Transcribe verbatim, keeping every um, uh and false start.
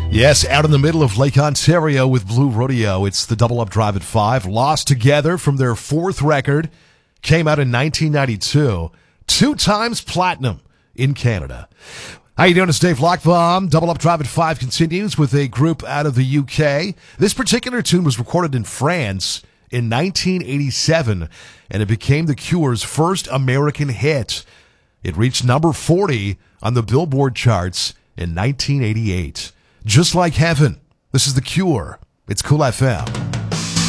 Yes, out in the middle of Lake Ontario with Blue Rodeo. It's the Double Up Drive at five. Lost Together from their fourth record. Came out in nineteen ninety-two. Two times platinum in Canada. How you doing? It's Dave Lockbaum. Double Up Drive at five continues with a group out of the U K. This particular tune was recorded in France in nineteen eighty-seven, and it became The Cure's first American hit. It reached number forty on the Billboard charts in nineteen eighty-eight. Just Like Heaven. This is The Cure. It's Cool F M.